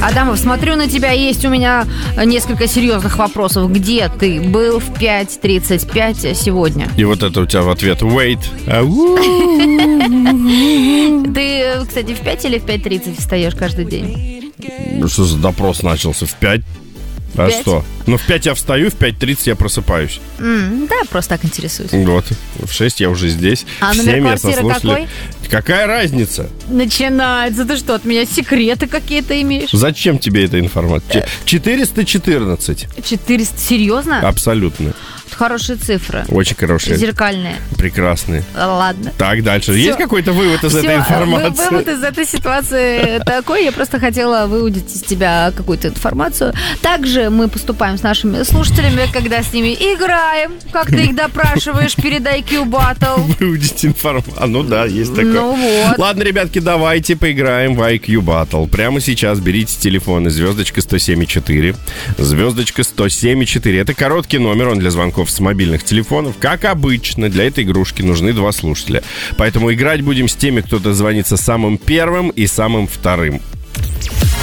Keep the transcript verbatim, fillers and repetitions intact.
Адамов, смотрю на тебя, есть у меня несколько серьезных вопросов. Где ты был в пять тридцать пять сегодня? И вот это у тебя в ответ wait. Ты, кстати, в пять или в пять тридцать встаешь каждый день? Ну что за допрос начался? В пять? А пять? что? Ну, в пять я встаю, в пять тридцать я просыпаюсь. Mm, да, просто так интересуюсь. Вот. В шесть я уже здесь. А в номер семь я квартиры сослушали. какой? Какая разница? Начинается. Ты что, от меня секреты какие-то имеешь? Зачем тебе эта информация? четыреста четырнадцать. четыреста? Серьезно? Абсолютно. Хорошие цифры. Очень хорошие. Зеркальные. Прекрасные. Ладно. Так, дальше. Всё. Есть какой-то вывод из Всё, этой информации? Вывод из этой ситуации такой. Я просто хотела выудить из тебя какую-то информацию. Также мы поступаем с нашими слушателями, когда с ними играем. Как ты их допрашиваешь перед ай кью Battle. Выудить информацию. А, ну да, есть такое. Ну вот. Ладно, ребятки, давайте поиграем в ай кью Battle. Прямо сейчас берите телефоны звездочка сто семь и четыре. Звездочка сто семь и четыре. Это короткий номер, он для звонков с мобильных телефонов. Как обычно, для этой игрушки нужны два слушателя. Поэтому играть будем с теми, кто дозвонится самым первым и самым вторым.